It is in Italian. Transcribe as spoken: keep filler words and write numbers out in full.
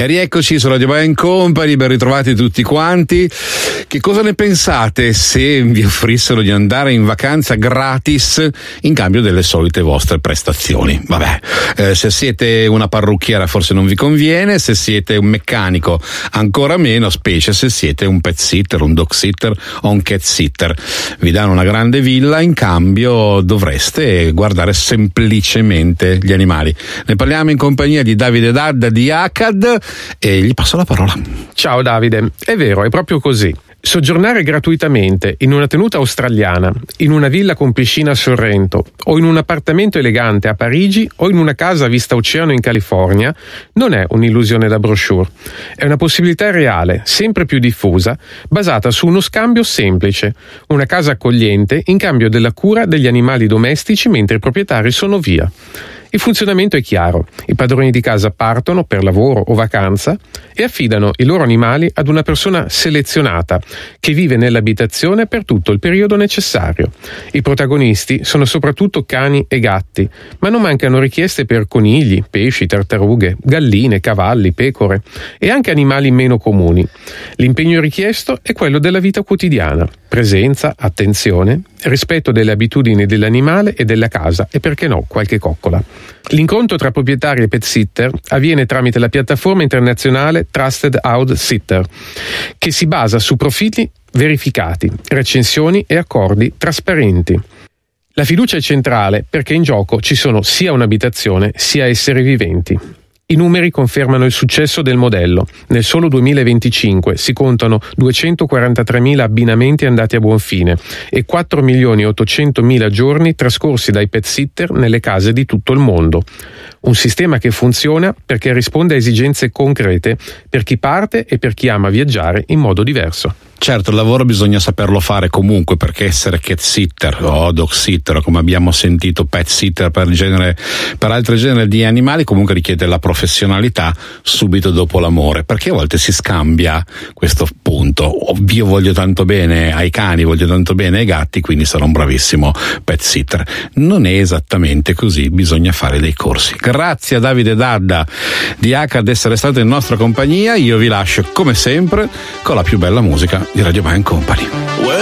E rieccoci su Radio Band Company, ben ritrovati tutti quanti. Che cosa ne pensate se vi offrissero di andare in vacanza gratis in cambio delle solite vostre prestazioni? Vabbè, eh, se siete una parrucchiera forse non vi conviene, se siete un meccanico ancora meno, specie se siete un pet sitter, un dog sitter o un cat sitter. Vi danno una grande villa, in cambio dovreste guardare semplicemente gli animali. Ne parliamo in compagnia di Davide Dadda di ACAD e gli passo la parola. Ciao Davide, è vero, è proprio così. Soggiornare gratuitamente in una tenuta australiana, in una villa con piscina a Sorrento, o in un appartamento elegante a Parigi, o in una casa a vista oceano in California, non è un'illusione da brochure. È una possibilità reale, sempre più diffusa, basata su uno scambio semplice. Una casa accogliente in cambio della cura degli animali domestici mentre i proprietari sono via. Il funzionamento è chiaro. I padroni di casa partono per lavoro o vacanza e affidano i loro animali ad una persona selezionata che vive nell'abitazione per tutto il periodo necessario. I protagonisti sono soprattutto cani e gatti, ma non mancano richieste per conigli, pesci, tartarughe, galline, cavalli, pecore e anche animali meno comuni. L'impegno richiesto è quello della vita quotidiana: presenza, attenzione, rispetto delle abitudini dell'animale e della casa e, perché no, qualche coccola. L'incontro tra proprietari e pet sitter avviene tramite la piattaforma internazionale Trusted House Sitter, che si basa su profili verificati, recensioni e accordi trasparenti. La fiducia è centrale perché in gioco ci sono sia un'abitazione sia esseri viventi. I numeri confermano il successo del modello. Nel solo duemilaventicinque si contano duecentoquarantatremila abbinamenti andati a buon fine e quattro milioni ottocentomila giorni trascorsi dai pet sitter nelle case di tutto il mondo. Un sistema che funziona perché risponde a esigenze concrete per chi parte e per chi ama viaggiare in modo diverso. Certo, il lavoro bisogna saperlo fare comunque, perché essere cat sitter o dog sitter, come abbiamo sentito, pet sitter per genere, per altri generi di animali, comunque richiede la professionalità subito dopo l'amore, perché a volte si scambia questo punto. Io voglio tanto bene ai cani, voglio tanto bene ai gatti, quindi sarò un bravissimo pet sitter. Non è esattamente così, bisogna fare dei corsi. Grazie a Davide Dadda di ACAD di essere stato in nostra compagnia. Io vi lascio come sempre con la più bella musica di Radio Band Company.